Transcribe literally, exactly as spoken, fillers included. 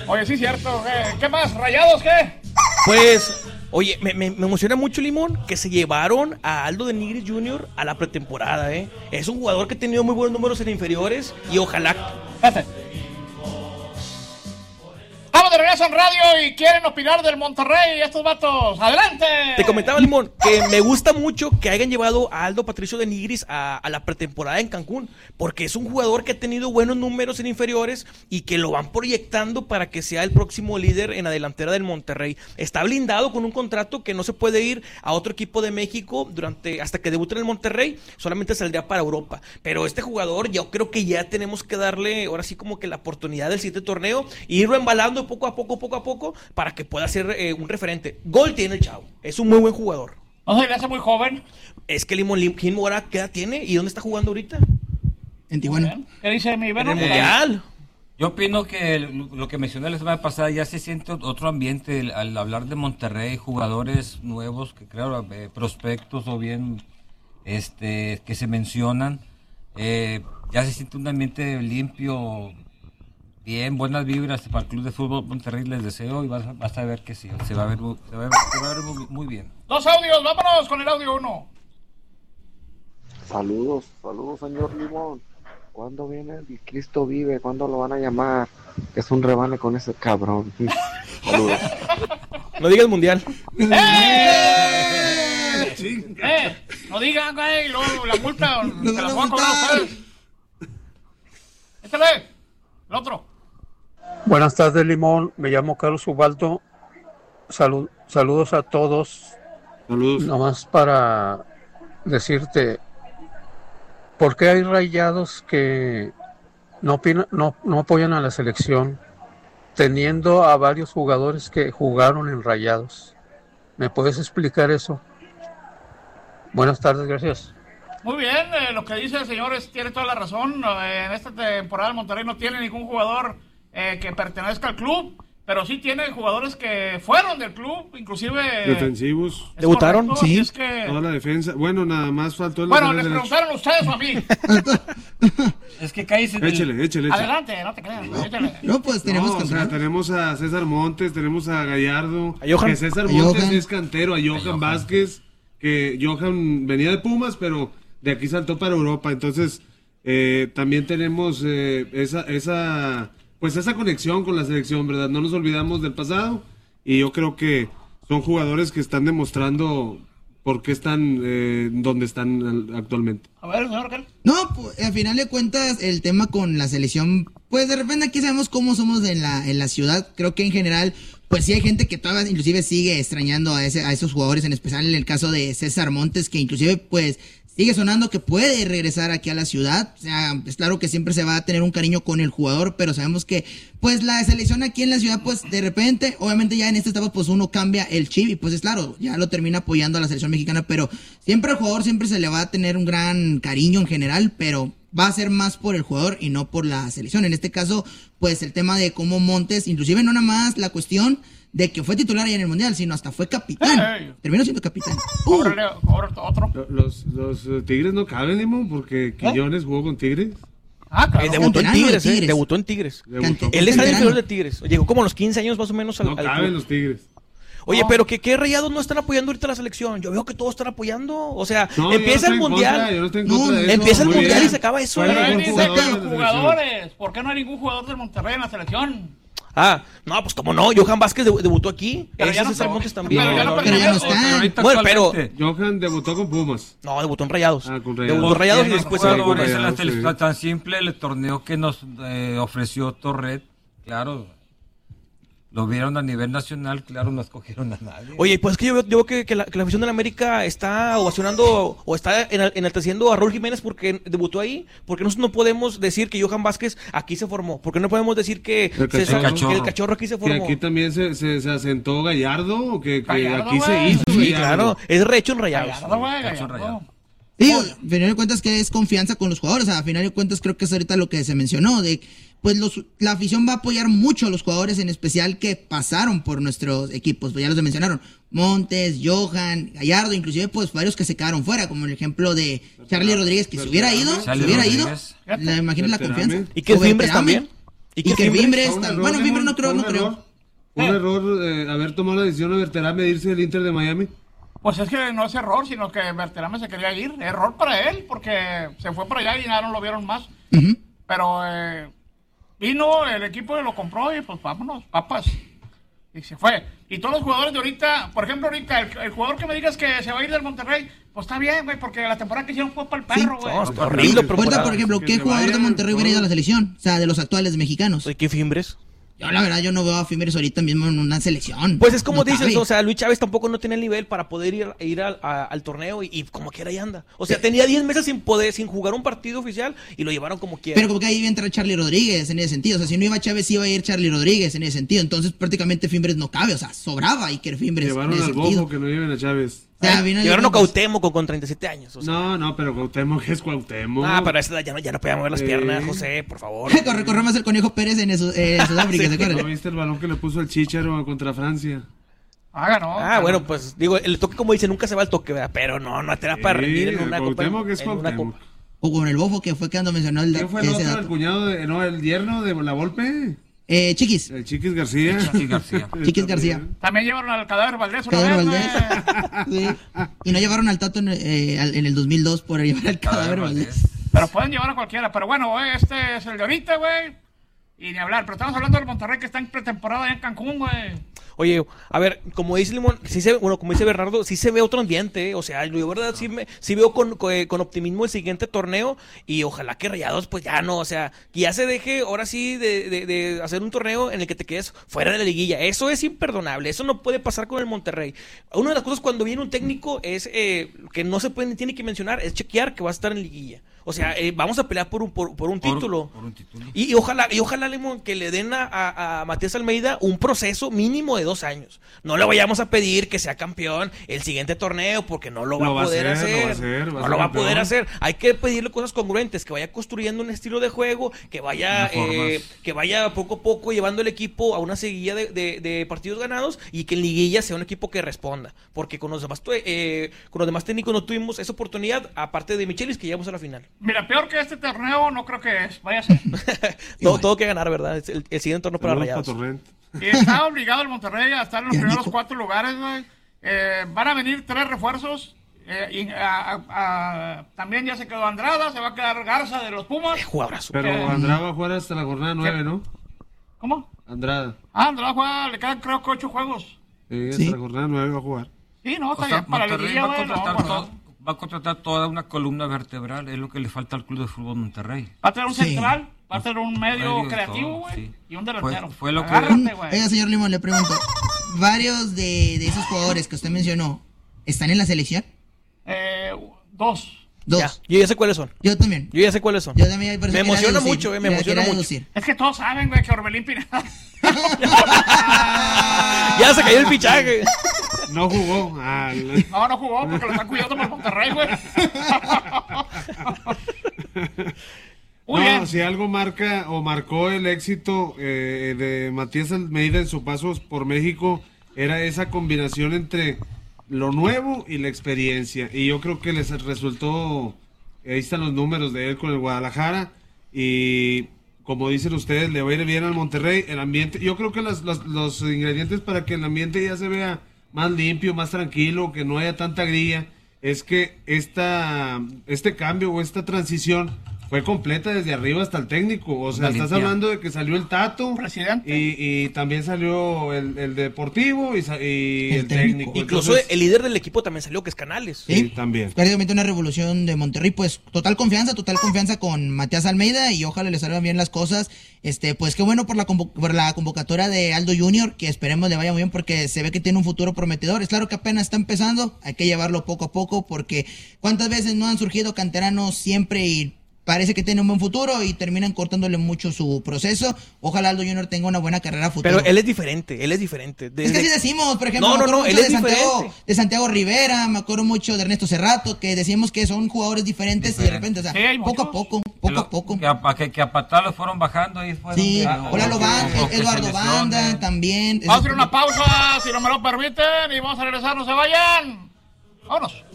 Oye, sí, cierto. ¿Qué, qué más? ¿Rayados qué? Pues, oye, me, me, me emociona mucho, Limón, que se llevaron a Aldo de Nigris junior a la pretemporada, ¿eh? Es un jugador que ha tenido muy buenos números en inferiores y ojalá... Este. Estamos de regreso en radio y quieren opinar del Monterrey estos vatos. ¡Adelante! Te comentaba, Limón, que me gusta mucho que hayan llevado a Aldo Patricio de Nigris a, a la pretemporada en Cancún, porque es un jugador que ha tenido buenos números en inferiores y que lo van proyectando para que sea el próximo líder en la delantera del Monterrey. Está blindado con un contrato que no se puede ir a otro equipo de México durante hasta que debute en el Monterrey, solamente saldría para Europa. Pero este jugador yo creo que ya tenemos que darle ahora sí como que la oportunidad del siguiente torneo e irlo embalando poco a poco, poco a poco, para que pueda ser eh, un referente. Gol tiene el chavo, es un muy buen jugador. ¿No se le hace muy joven? Es que Limón, Lim Mora, ¿qué edad tiene? ¿Y dónde está jugando ahorita? En Tijuana. ¿Qué dice mi Beno? En el Mundial. Yo opino que lo que mencioné la semana pasada ya se siente otro ambiente al hablar de Monterrey, jugadores nuevos que creo, eh, prospectos o bien este que se mencionan, eh, ya se siente un ambiente limpio. Bien, buenas vibras para el Club de Fútbol Monterrey, les deseo y vas, vas a ver que sí, se va a ver, se va a ver, se va a ver muy, muy bien. Dos audios, vámonos con el audio uno. Saludos, saludos señor Limón. ¿Cuándo viene el Cristo Vive? ¿Cuándo lo van a llamar? Es un rebane con ese cabrón. Saludos. No digas mundial. ¡Eh! ¡Eh! No digan, güey, luego la multa no se la van a cobrar ustedes. Échale, el otro. Buenas tardes, Limón. Me llamo Carlos Ubaldo. Salud, saludos a todos. Saludos. Nomás para decirte, ¿por qué hay rayados que no, opina, no, no apoyan a la selección, teniendo a varios jugadores que jugaron en Rayados? ¿Me puedes explicar eso? Buenas tardes, gracias. Muy bien, eh, lo que dice el señor es, tiene toda la razón. Eh, en esta temporada el Monterrey no tiene ningún jugador eh, que pertenezca al club, pero sí tiene jugadores que fueron del club, inclusive... Defensivos. ¿Debutaron? Correcto, Sí. es que... Toda la defensa. Bueno, nada más faltó el Bueno, lateral les derecho. preguntaron ustedes o a mí. Es que cállese. Échele, échele, échele. Adelante, no te creas, échale. No, pues tenemos No, o sea, contrato. tenemos a César Montes, tenemos a Gallardo, A Johan. que César A Montes Johan. es cantero, a Johan, Johan. Vázquez, que Johan venía de Pumas, pero de aquí saltó para Europa, entonces eh, también tenemos eh, esa, esa, pues esa conexión con la selección, ¿verdad? No nos olvidamos del pasado y yo creo que son jugadores que están demostrando por qué están eh, donde están actualmente. A ver, señor Cal. No, pues al final de cuentas el tema con la selección, pues de repente aquí sabemos cómo somos en la, en la ciudad. Creo que en general, pues sí hay gente que todavía inclusive sigue extrañando a, ese, a esos jugadores, en especial en el caso de César Montes, que inclusive pues sigue sonando que puede regresar aquí a la ciudad. O sea, es claro que siempre se va a tener un cariño con el jugador, pero sabemos que pues la selección aquí en la ciudad, pues de repente, obviamente ya en esta etapa pues uno cambia el chip y pues es claro, ya lo termina apoyando a la selección mexicana, pero siempre al jugador siempre se le va a tener un gran cariño en general, pero va a ser más por el jugador y no por la selección. En este caso, pues el tema de cómo Montes, inclusive no nada más la cuestión de que fue titular ahí en el Mundial, sino hasta fue capitán. Hey. Terminó siendo capitán. Uh, Cóbrale, cóbrale otro. Los, los eh, Tigres no caben, Limón, porque Quiñones jugó con Tigres. Ah, Eh, claro. debutó en Canterano de Tigres, eh, Tigres. debutó en Tigres. Debutó. Él está en el Canterano. inferior de Tigres. Llegó como a los quince años más o menos al, No al caben club. los Tigres. Oye, No. pero que qué rayados no están apoyando ahorita la selección. Yo veo que todos están apoyando. O sea, No, yo empieza no el estoy en mundial. contra, yo no estoy en No, contra de eso, empieza el muy mundial bien. y se acaba eso. Fue Pero el él mejor dice jugador que de los la selección. jugadores. ¿Por qué no hay ningún jugador del Monterrey en la selección? Ah, no, pues como no. Johan Vázquez debu- debutó aquí. Pero Ese ya no César está. Montes también. Pero ya no Pero ya no pertenece. está. ahorita Bueno, pero- actualmente, Johan debutó con Pumas. No, debutó en Rayados. Ah, con Rayados. Debutó en Rayados y tiene después se jugadores con en la Rayados, selección, sí. tan simple el torneo que nos eh, ofreció Torret, claro, lo vieron a nivel nacional, claro, no escogieron a nadie. Oye, pues es que yo veo, yo veo que, que la, que la afición de la América está ovacionando o está en- enalteciendo a Raúl Jiménez porque debutó ahí. Porque nosotros no podemos decir que Johan Vázquez aquí se formó. Porque no podemos decir que El César- Cachorro. que el cachorro aquí se Que formó. aquí también se, se, se asentó Gallardo, o que, que Gallardo, aquí se güey. hizo. Sí, Gallardo. claro. Es rehecho en Rayados. Gallardo, güey, Cacho Gallardo. Rayado. Sí, al final de cuentas que es confianza con los jugadores, o sea, a final de cuentas creo que es ahorita lo que se mencionó, de pues los, la afición va a apoyar mucho a los jugadores en especial que pasaron por nuestros equipos, pues ya los mencionaron, Montes, Johan, Gallardo, inclusive pues varios que se quedaron fuera, como el ejemplo de Charlie Rodríguez, que si hubiera ido, si Charlie hubiera ido, Rodríguez. la imagínate la Berterame. confianza. ¿Y qué O Fimbres Berterame. también? Y que, que Fimbres, Fue un error, bueno, Fimbres no creo, fue un no creo. error. Fue un error eh, haber tomado la decisión de Berterame de irse del Inter de Miami. Pues es que no es error, sino que Berterame se quería ir. Error para él, porque se fue para allá y ya no lo vieron más. Uh-huh. Pero eh, vino el equipo y lo compró y pues vámonos, papas. Y se fue. Y todos los jugadores de ahorita, por ejemplo, ahorita, el, el jugador que me digas que se va a ir del Monterrey, pues está bien, güey, porque la temporada que hicieron fue para el perro, güey. No, está horrible. Ahorita, por ejemplo, Que ¿qué se jugador de vayan Monterrey hubiera ido a la selección? O sea, de los actuales mexicanos. ¿Qué Fimbres? Yo, la verdad, yo no veo a Fimbres ahorita mismo en una selección. Pues es como No dices, cabe. o sea, Luis Chávez tampoco no tiene el nivel para poder ir, ir al, a- al torneo y, y como quiera ahí anda. O sea, tenía diez meses sin poder, sin jugar un partido oficial y lo llevaron como quiera. Pero como que ahí iba a entrar Charlie Rodríguez en ese sentido. O sea, si no iba Chávez, iba a ir Charlie Rodríguez en ese sentido. Entonces, prácticamente Fimbres no cabe. O sea, sobraba Iker Fimbres Llevaron en ese al sentido. Bofo, que no lleven a Chávez. O sea, vino- Llevaron a Cuauhtémoc con, con treinta y siete años. O sea. No, no, pero Cuauhtémoc es Cuauhtémoc. Ah, pero a esa edad ya no, ya no podía mover las Sí. piernas, José, por favor. corre, corre más el Conejo Pérez en eso, eh, Sudáfrica, ¿se ¿No acuerdan? viste el balón que le puso el Chícharo contra Francia? Ah, ganó. Ah, bueno, pues digo, el toque como dice, nunca se va el toque, ¿verdad? Pero no, no te da para Sí, rendir en una copa. Cuauhtémoc es en una Cuauhtémoc. copa. O con el Bofo, que fue cuando mencionó el ¿Quién fue el ese otro? dato. El cuñado de... No, el yerno de la Volpe. Eh, Chiquis. El Chiquis García. Chiquis García. Chiquis García. También llevaron al cadáver Valdés una Cadáver vez, Valdés. güey. Sí. Y no llevaron al Tato en, eh, al- en el dos mil dos por llevar al Cadáver Valdés. Pero pueden llevar a cualquiera. Pero bueno, güey, este es el de ahorita, güey. Y ni hablar. Pero estamos hablando del Monterrey que está en pretemporada allá en Cancún, güey. Oye, a ver, como dice Limón, sí se, bueno, como dice Bernardo, sí se ve otro ambiente, ¿eh? O sea, yo de verdad sí, me, sí veo con, con, con optimismo el siguiente torneo y ojalá que Rayados pues ya no, o sea, que ya se deje ahora sí de, de, de hacer un torneo en el que te quedes fuera de la liguilla. Eso es imperdonable, eso no puede pasar con el Monterrey. Una de las cosas cuando viene un técnico es eh, que no se puede, tiene que mencionar, es chequear que va a estar en liguilla. O sea, eh, vamos a pelear por un, por, por un Por- título. por un título. Y, y ojalá, y ojalá Limón, que le den a, a, a Matías Almeida un proceso mínimo de dos años. No le vayamos a pedir que sea campeón el siguiente torneo, porque no lo va, Lo va a a poder hacer, hacer. lo va a hacer, va a no ser lo va a campeón. poder hacer. Hay que pedirle cosas congruentes, que vaya construyendo un estilo de juego, que vaya, Unas formas. eh, que vaya poco a poco llevando el equipo a una seguilla de, de- de partidos ganados y que en liguilla sea un equipo que responda. Porque con los demás, tu- eh, con los demás técnicos no tuvimos esa oportunidad, aparte de Michelis, que llegamos a la final. Mira, peor que este torneo no creo que es. Vaya a ser. todo, todo que ganar, ¿verdad? Es El, el siguiente torneo para Saludos Rayados. pa' Torrent. Y está obligado el Monterrey a estar en los Qué primeros rico. cuatro lugares, güey. Eh, van a venir tres refuerzos. Eh, y, a- a- a- también ya se quedó Andrada, se va a quedar Garza de los Pumas. Qué jugadorazo. Pero Eh, Andrada va a jugar hasta la jornada nueve, ¿no? ¿Cómo? Andrada. Ah, Andrada juega, le quedan creo que ocho juegos. Sí, hasta Sí. la jornada nueve va a jugar. Sí, no, O está sea, bien. Para la Monterrey liguilla, va a, güey, no, contratar pues, todo- va a contratar toda una columna vertebral, es lo que le falta al Club de Fútbol Monterrey. va a tener un Sí. central, va a tener un medio Medio, creativo, todo, güey. sí. Y un delantero. Fue- fue lo que- Agárrate, güey. Oiga, señor Limón, le pregunto. ¿Varios de, de esos jugadores que usted mencionó están en la selección? Eh, dos. Dos. Ya, yo ya sé cuáles son. Yo también. Yo ya sé cuáles son. Yo también. por eso Me quería emociona deducir, mucho, eh, me quería- emociona quería mucho. deducir. Es que todos saben, güey, que Orbelín Pineda. Ya se cayó el fichaje. No jugó. Ah, el- No, no jugó porque lo están cuidando por Monterrey, güey. Muy no, bien. si algo marca o marcó el éxito eh, de Matías Almeida en su paso por México, era esa combinación entre lo nuevo y la experiencia. Y yo creo que les resultó, ahí están los números de él con el Guadalajara. Y como dicen ustedes, le va a ir bien al Monterrey. El ambiente, yo creo que las- las- los ingredientes para que el ambiente ya se vea más limpio, más tranquilo, que no haya tanta grilla, es que esta, este cambio o esta transición fue completa desde arriba hasta el técnico. O sea, Una estás limpia. hablando de que salió el Tato, Presidente. y, y también salió el, el deportivo y, sa- y El el, técnico. técnico. Incluso Entonces, el líder del equipo también salió, que es Canales. sí, también. Prácticamente una revolución de Monterrey, pues total confianza, total confianza con Matías Almeida y ojalá le salgan bien las cosas. Este, pues qué bueno por la convo- por la convocatoria de Aldo Junior, que esperemos le vaya muy bien porque se ve que tiene un futuro prometedor. Es claro que apenas está empezando, hay que llevarlo poco a poco porque cuántas veces no han surgido canteranos siempre y parece que tiene un buen futuro y terminan cortándole mucho su proceso. Ojalá Aldo Junior tenga una buena carrera a futuro. Pero él es diferente, él es diferente. Es que Desde- así decimos, por ejemplo, No, me no, acuerdo no, mucho él de es Santiago, diferente. de Santiago Rivera, me acuerdo mucho de Ernesto Cerrato, que decíamos que son jugadores diferentes y de repente, o sea, Sí, hay poco a muchos. poco, Que poco lo- a poco. Que a, a- que, que a patar los fueron bajando ahí fue Sí, donde- hola o- Lobán, o que se Eduardo lesionen. Banda también. Vamos a hacer una pausa, si no me lo permiten, y vamos a regresar, no se vayan. Vámonos.